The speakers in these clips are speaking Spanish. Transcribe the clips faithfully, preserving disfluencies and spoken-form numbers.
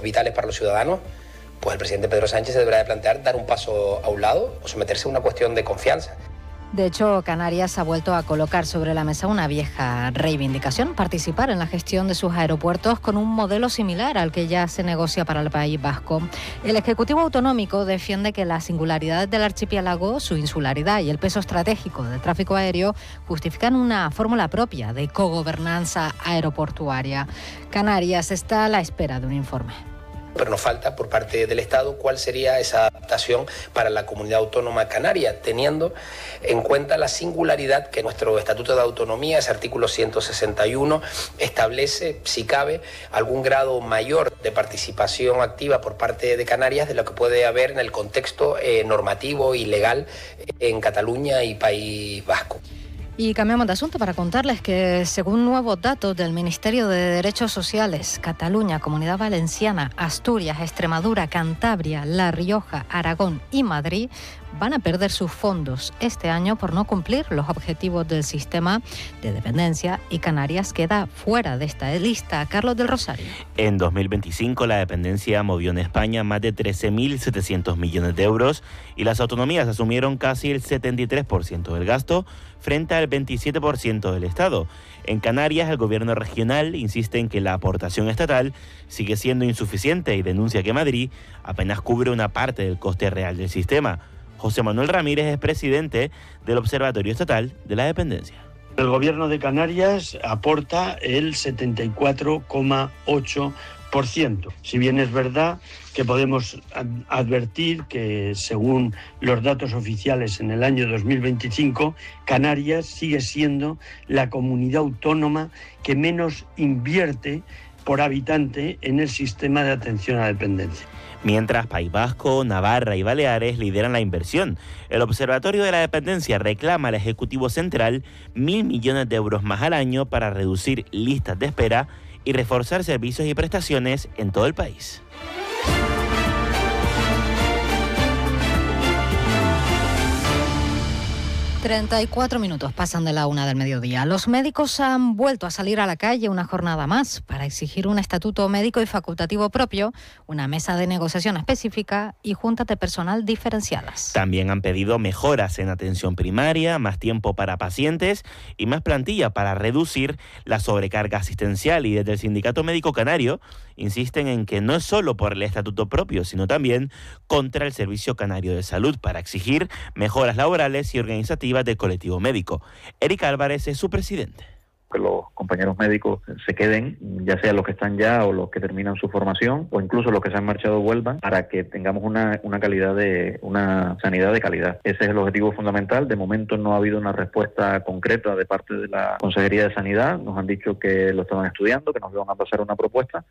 servicios vitales para los ciudadanos, pues el presidente Pedro Sánchez se deberá de plantear dar un paso a un lado o someterse a una cuestión de confianza. De hecho, Canarias ha vuelto a colocar sobre la mesa una vieja reivindicación: participar en la gestión de sus aeropuertos con un modelo similar al que ya se negocia para el País Vasco. El Ejecutivo Autonómico defiende que la singularidad del archipiélago, su insularidad y el peso estratégico del tráfico aéreo justifican una fórmula propia de cogobernanza aeroportuaria. Canarias está a la espera de un informe. Pero nos falta por parte del Estado cuál sería esa adaptación para la comunidad autónoma canaria, teniendo en cuenta la singularidad que nuestro Estatuto de Autonomía, ese artículo ciento sesenta y uno, establece, si cabe, algún grado mayor de participación activa por parte de Canarias de lo que puede haber en el contexto eh, normativo y legal en Cataluña y País Vasco. Y cambiamos de asunto para contarles que, según nuevos datos del Ministerio de Derechos Sociales, Cataluña, Comunidad Valenciana, Asturias, Extremadura, Cantabria, La Rioja, Aragón y Madrid van a perder sus fondos este año por no cumplir los objetivos del sistema de dependencia, y Canarias queda fuera de esta lista. Carlos del Rosario. En dos mil veinticinco la dependencia movió en España más de trece mil setecientos millones de euros y las autonomías asumieron casi el setenta y tres por ciento del gasto frente al veintisiete por ciento del Estado. En Canarias, el gobierno regional insiste en que la aportación estatal sigue siendo insuficiente y denuncia que Madrid apenas cubre una parte del coste real del sistema. José Manuel Ramírez es presidente del Observatorio Estatal de la Dependencia. El Gobierno de Canarias aporta el setenta y cuatro coma ocho por ciento. Si bien es verdad que podemos advertir que, según los datos oficiales en el año dos mil veinticinco, Canarias sigue siendo la comunidad autónoma que menos invierte por habitante en el sistema de atención a la dependencia. Mientras País Vasco, Navarra y Baleares lideran la inversión. El Observatorio de la Dependencia reclama al Ejecutivo Central mil millones de euros más al año para reducir listas de espera y reforzar servicios y prestaciones en todo el país. treinta y cuatro minutos pasan de la una del mediodía. Los médicos han vuelto a salir a la calle una jornada más para exigir un estatuto médico y facultativo propio, una mesa de negociación específica y juntas de personal diferenciadas. También han pedido mejoras en atención primaria, más tiempo para pacientes y más plantilla para reducir la sobrecarga asistencial. Y desde el Sindicato Médico Canario insisten en que no es solo por el estatuto propio, sino también contra el Servicio Canario de Salud, para exigir mejoras laborales y organizativas del colectivo médico. Eric Álvarez es su presidente. Que los compañeros médicos se queden, ya sea los que están ya o los que terminan su formación, o incluso los que se han marchado vuelvan, para que tengamos una, una calidad de una sanidad de calidad. Ese es el objetivo fundamental. De momento no ha habido una respuesta concreta de parte de la Consejería de Sanidad. Nos han dicho que lo estaban estudiando, que nos iban a pasar una propuesta,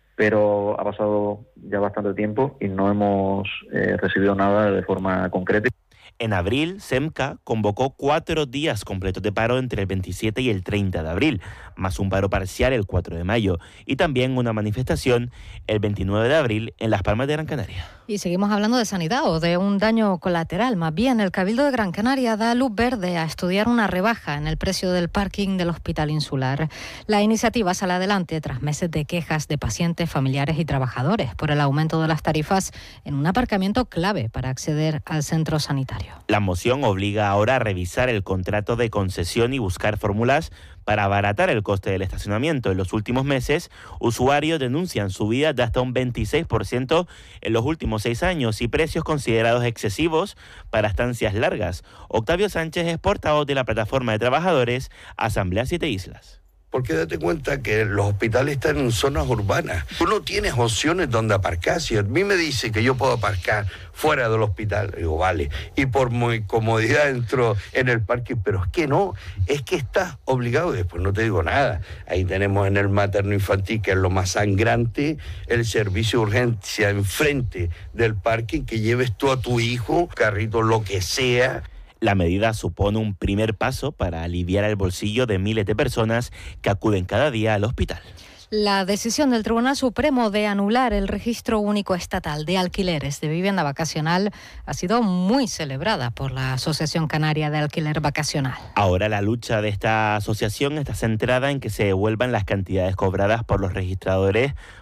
pero ha pasado ya bastante tiempo y no hemos eh, recibido nada de forma concreta. En abril, SEMCA convocó cuatro días completos de paro entre el veintisiete y el treinta de abril, más un paro parcial el cuatro de mayo, y también una manifestación el veintinueve de abril en Las Palmas de Gran Canaria. Y seguimos hablando de sanidad o de un daño colateral. Más bien, el Cabildo de Gran Canaria da luz verde a estudiar una rebaja en el precio del parking del Hospital Insular. La iniciativa sale adelante tras meses de quejas de pacientes, familiares y trabajadores por el aumento de las tarifas en un aparcamiento clave para acceder al centro sanitario. La moción obliga ahora a revisar el contrato de concesión y buscar fórmulas para abaratar el coste del estacionamiento. En los últimos meses, usuarios denuncian subidas de hasta un veintiséis por ciento en los últimos seis años y precios considerados excesivos para estancias largas. Octavio Sánchez es portavoz de la plataforma de trabajadores Asamblea Siete Islas. Porque date cuenta que los hospitales están en zonas urbanas. Tú no tienes opciones donde aparcar. Si a mí me dice que yo puedo aparcar fuera del hospital, digo, vale, y por mi comodidad entro en el parque, pero es que no, es que estás obligado. Y después no te digo nada. Ahí tenemos en el materno infantil, que es lo más sangrante, el servicio de urgencia enfrente del parque, que lleves tú a tu hijo, carrito, lo que sea. La medida supone un primer paso para aliviar el bolsillo de miles de personas que acuden cada día al hospital. La decisión del Tribunal Supremo de anular el Registro Único Estatal de Alquileres de Vivienda Vacacional ha sido muy celebrada por la Asociación Canaria de Alquiler Vacacional. Ahora la lucha de esta asociación está centrada en que se devuelvan las cantidades cobradas por los registradores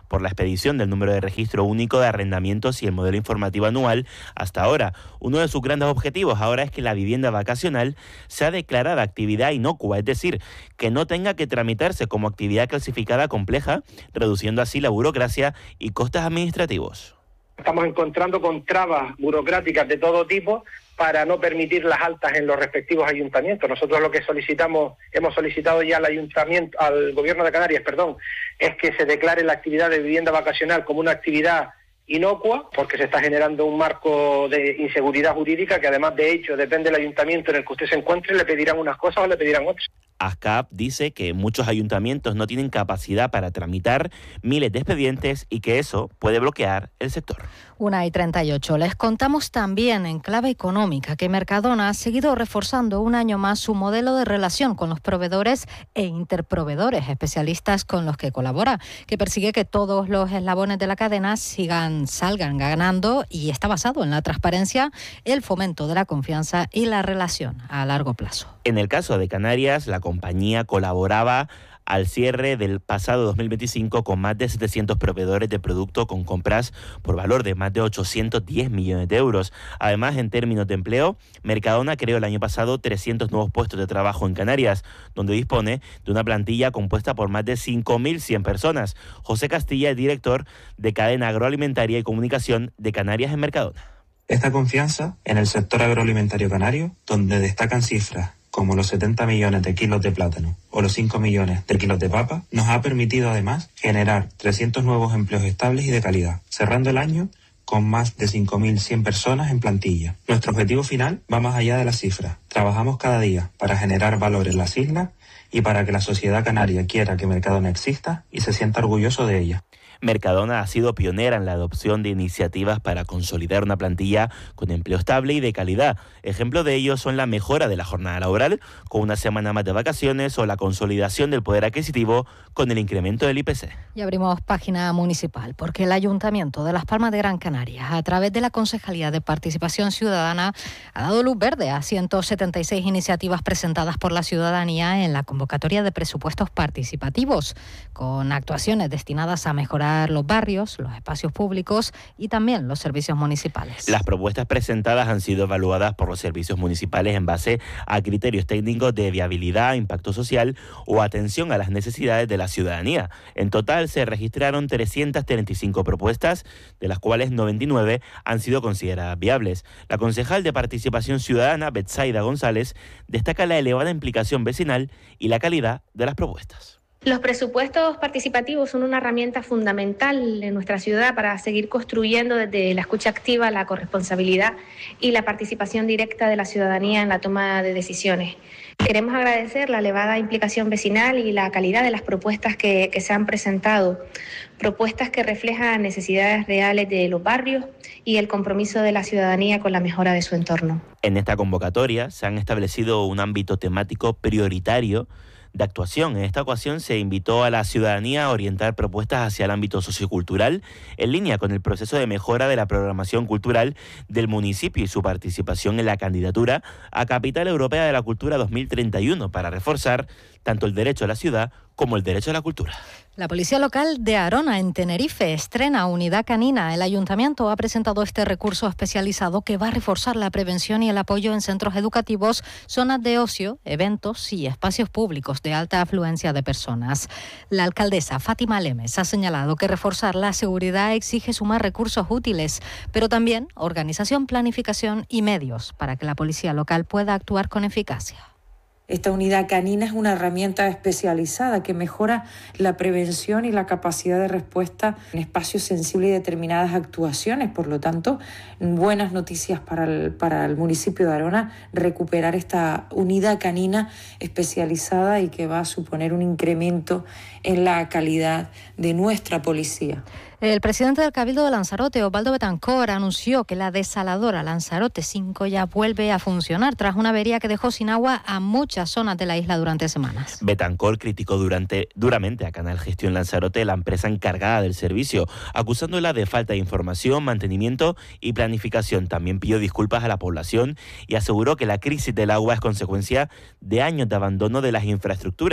por la expedición del número de registro único de arrendamientos y el modelo informativo anual hasta ahora. Uno de sus grandes objetivos ahora es que la vivienda vacacional sea declarada actividad inocua, es decir, que no tenga que tramitarse como actividad clasificada compleja, reduciendo así la burocracia y costes administrativos. Estamos encontrando con trabas burocráticas de todo tipo para no permitir las altas en los respectivos ayuntamientos. Nosotros lo que solicitamos, hemos solicitado ya al ayuntamiento, al gobierno de Canarias, perdón, es que se declare la actividad de vivienda vacacional como una actividad inocua, porque se está generando un marco de inseguridad jurídica que además de hecho depende del ayuntamiento en el que usted se encuentre, le pedirán unas cosas o le pedirán otras. ASCAP dice que muchos ayuntamientos no tienen capacidad para tramitar miles de expedientes y que eso puede bloquear el sector. una y treinta y ocho. Les contamos también en clave económica que Mercadona ha seguido reforzando un año más su modelo de relación con los proveedores e interproveedores, especialistas con los que colabora, que persigue que todos los eslabones de la cadena sigan, salgan ganando y está basado en la transparencia, el fomento de la confianza y la relación a largo plazo. En el caso de Canarias, la compañía colaboraba al cierre del pasado dos mil veinticinco con más de setecientos proveedores de producto con compras por valor de más de ochocientos diez millones de euros. Además, en términos de empleo, Mercadona creó el año pasado trescientos nuevos puestos de trabajo en Canarias, donde dispone de una plantilla compuesta por más de cinco mil cien personas. José Castilla es director de Cadena Agroalimentaria y Comunicación de Canarias en Mercadona. Esta confianza en el sector agroalimentario canario, donde destacan cifras como los setenta millones de kilos de plátano o los cinco millones de kilos de papa, nos ha permitido además generar trescientos nuevos empleos estables y de calidad, cerrando el año con más de cinco mil cien personas en plantilla. Nuestro objetivo final va más allá de las cifras. Trabajamos cada día para generar valor en las islas y para que la sociedad canaria quiera que Mercadona exista y se sienta orgulloso de ella. Mercadona ha sido pionera en la adopción de iniciativas para consolidar una plantilla con empleo estable y de calidad. Ejemplo de ello son la mejora de la jornada laboral con una semana más de vacaciones o la consolidación del poder adquisitivo con el incremento del I P C. Y abrimos página municipal porque el Ayuntamiento de Las Palmas de Gran Canaria, a través de la Concejalía de Participación Ciudadana, ha dado luz verde a ciento setenta y seis iniciativas presentadas por la ciudadanía en la convocatoria de presupuestos participativos, con actuaciones destinadas a mejorar los barrios, los espacios públicos y también los servicios municipales. Las propuestas presentadas han sido evaluadas por los servicios municipales en base a criterios técnicos de viabilidad, impacto social o atención a las necesidades de la ciudadanía. En total se registraron trescientas treinta y cinco propuestas, de las cuales noventa y nueve han sido consideradas viables. La concejal de Participación Ciudadana, Betsaida González, destaca la elevada implicación vecinal y la calidad de las propuestas. Los presupuestos participativos son una herramienta fundamental en nuestra ciudad para seguir construyendo desde la escucha activa, la corresponsabilidad y la participación directa de la ciudadanía en la toma de decisiones. Queremos agradecer la elevada implicación vecinal y la calidad de las propuestas que, que se han presentado, propuestas que reflejan necesidades reales de los barrios y el compromiso de la ciudadanía con la mejora de su entorno. En esta convocatoria se han establecido un ámbito temático prioritario de actuación. En esta ocasión se invitó a la ciudadanía a orientar propuestas hacia el ámbito sociocultural en línea con el proceso de mejora de la programación cultural del municipio y su participación en la candidatura a Capital Europea de la Cultura dos mil treinta y uno para reforzar tanto el derecho a la ciudad como el derecho a la cultura. La Policía Local de Arona, en Tenerife, estrena unidad canina. El Ayuntamiento ha presentado este recurso especializado que va a reforzar la prevención y el apoyo en centros educativos, zonas de ocio, eventos y espacios públicos de alta afluencia de personas. La alcaldesa Fátima Lemes ha señalado que reforzar la seguridad exige sumar recursos útiles, pero también organización, planificación y medios para que la Policía Local pueda actuar con eficacia. Esta unidad canina es una herramienta especializada que mejora la prevención y la capacidad de respuesta en espacios sensibles y determinadas actuaciones. Por lo tanto, buenas noticias para el, para el municipio de Arona, recuperar esta unidad canina especializada y que va a suponer un incremento en la calidad de nuestra policía. El presidente del Cabildo de Lanzarote, Osvaldo Betancor, anunció que la desaladora Lanzarote cinco ya vuelve a funcionar tras una avería que dejó sin agua a muchas zonas de la isla durante semanas. Betancor criticó durante, duramente a Canal Gestión Lanzarote, la empresa encargada del servicio, acusándola de falta de información, mantenimiento y planificación. También pidió disculpas a la población y aseguró que la crisis del agua es consecuencia de años de abandono de las infraestructuras.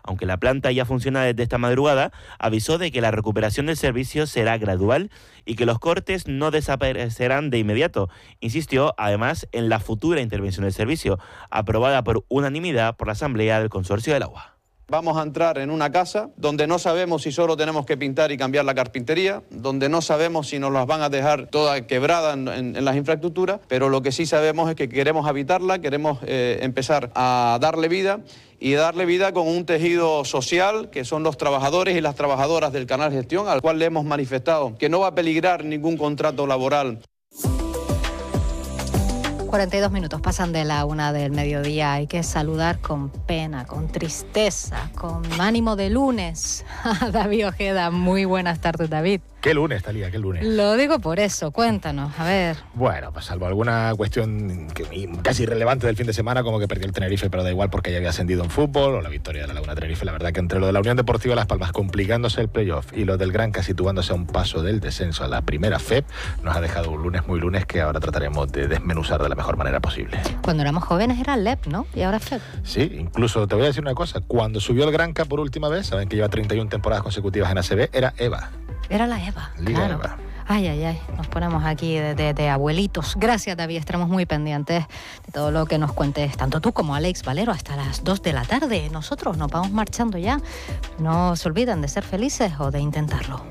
Aunque la planta ya funciona desde esta madrugada, avisó de que la recuperación del servicio será gradual y que los cortes no desaparecerán de inmediato. Insistió, además, en la futura intervención del servicio, aprobada por unanimidad por la Asamblea del Consorcio del Agua. Vamos a entrar en una casa donde no sabemos si solo tenemos que pintar y cambiar la carpintería, donde no sabemos si nos las van a dejar toda quebrada en, en, en las infraestructuras, pero lo que sí sabemos es que queremos habitarla, queremos eh, empezar a darle vida y darle vida con un tejido social, que son los trabajadores y las trabajadoras del Canal Gestión, al cual le hemos manifestado que no va a peligrar ningún contrato laboral. cuarenta y dos minutos pasan de la una del mediodía. Hay que saludar con pena, con tristeza, con ánimo de lunes a David Ojeda. Muy buenas tardes, David. ¿Qué lunes, Talía? ¿Qué lunes? Lo digo por eso. Cuéntanos, a ver. Bueno, pues salvo alguna cuestión que, casi irrelevante del fin de semana, como que perdió el Tenerife, pero da igual porque ya había ascendido en fútbol, o la victoria de la Laguna Tenerife. La verdad que entre lo de la Unión Deportiva Las Palmas complicándose el playoff y lo del Granca situándose a un paso del descenso a la primera F E P, nos ha dejado un lunes muy lunes que ahora trataremos de desmenuzar de la mejor manera posible. Cuando éramos jóvenes era L E P, ¿no? Y ahora F E P. Sí, incluso te voy a decir una cosa. Cuando subió el Granca por última vez, saben que lleva treinta y una temporadas consecutivas en A C B, era EVA. Era la EVA, Liga claro. EVA. Ay, ay, ay, nos ponemos aquí de, de, de abuelitos. Gracias, David, estaremos muy pendientes de todo lo que nos cuentes, tanto tú como Alex Valero, hasta las dos de la tarde. Nosotros nos vamos marchando ya. No se olviden de ser felices o de intentarlo.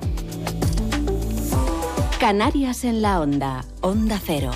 Canarias en la Onda, Onda Cero.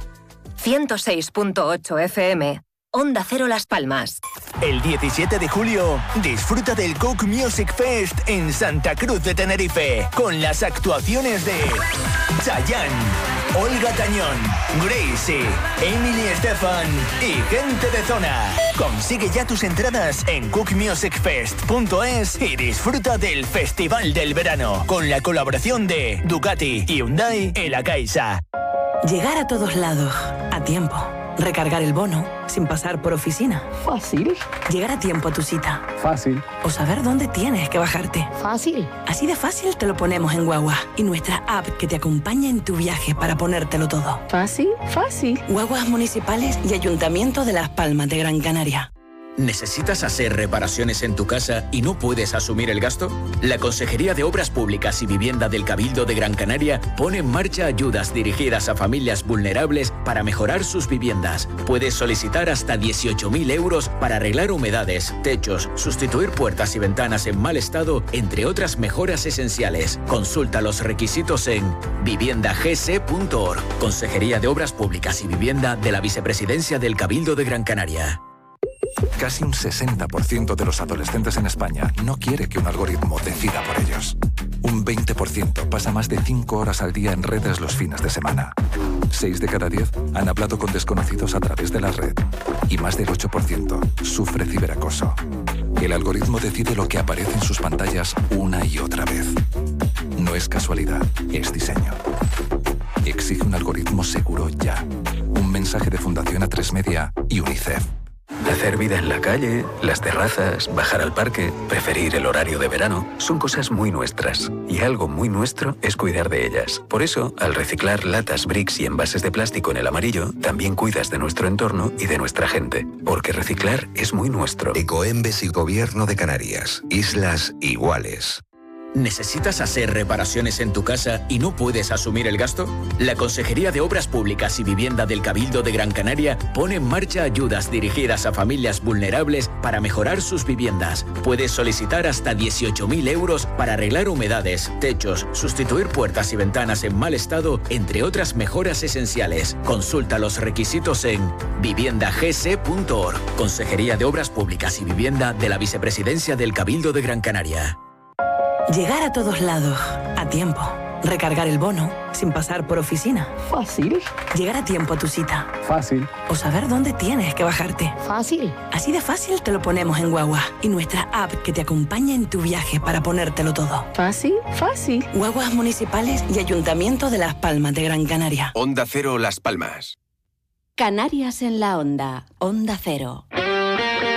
ciento seis punto ocho F M. Onda Cero Las Palmas. El diecisiete de julio, disfruta del Coke Music Fest en Santa Cruz de Tenerife, con las actuaciones de Chayanne, Olga Tañón, Gracie, Emily Estefan y gente de zona. Consigue ya tus entradas en coke music fest punto es y disfruta del Festival del Verano, con la colaboración de Ducati, Hyundai y La Caixa. Llegar a todos lados, a tiempo. Recargar el bono, sin pasar por oficina. Fácil. Llegar a tiempo a tu cita. Fácil. O saber dónde tienes que bajarte. Fácil. Así de fácil te lo ponemos en Guagua. Y nuestra app que te acompaña en tu viaje para ponértelo todo. Fácil, fácil. Guaguas municipales y Ayuntamiento de Las Palmas de Gran Canaria. ¿Necesitas hacer reparaciones en tu casa y no puedes asumir el gasto? La Consejería de Obras Públicas y Vivienda del Cabildo de Gran Canaria pone en marcha ayudas dirigidas a familias vulnerables para mejorar sus viviendas. Puedes solicitar hasta dieciocho mil euros para arreglar humedades, techos, sustituir puertas y ventanas en mal estado, entre otras mejoras esenciales. Consulta los requisitos en vivienda g c punto org. Consejería de Obras Públicas y Vivienda de la Vicepresidencia del Cabildo de Gran Canaria. Casi un sesenta por ciento de los adolescentes en España no quiere que un algoritmo decida por ellos. Un veinte por ciento pasa más de cinco horas al día en redes los fines de semana. seis de cada diez han hablado con desconocidos a través de la red. Y más del ocho por ciento sufre ciberacoso. El algoritmo decide lo que aparece en sus pantallas una y otra vez. No es casualidad, es diseño. Exige un algoritmo seguro ya. Un mensaje de Fundación A tres Media y UNICEF. Hacer vida en la calle, las terrazas, bajar al parque, preferir el horario de verano, son cosas muy nuestras. Y algo muy nuestro es cuidar de ellas. Por eso, al reciclar latas, bricks y envases de plástico en el amarillo, también cuidas de nuestro entorno y de nuestra gente. Porque reciclar es muy nuestro. Ecoembes y Gobierno de Canarias. Islas iguales. ¿Necesitas hacer reparaciones en tu casa y no puedes asumir el gasto? La Consejería de Obras Públicas y Vivienda del Cabildo de Gran Canaria pone en marcha ayudas dirigidas a familias vulnerables para mejorar sus viviendas. Puedes solicitar hasta dieciocho mil euros para arreglar humedades, techos, sustituir puertas y ventanas en mal estado, entre otras mejoras esenciales. Consulta los requisitos en vivienda g c punto org. Consejería de Obras Públicas y Vivienda de la Vicepresidencia del Cabildo de Gran Canaria. Llegar a todos lados, a tiempo. Recargar el bono, sin pasar por oficina. Fácil. Llegar a tiempo a tu cita. Fácil. O saber dónde tienes que bajarte. Fácil. Así de fácil te lo ponemos en Guagua. Y nuestra app que te acompaña en tu viaje para ponértelo todo. Fácil, fácil. Guaguas municipales y Ayuntamiento de Las Palmas de Gran Canaria. Onda Cero Las Palmas. Canarias en la Onda, Onda Cero.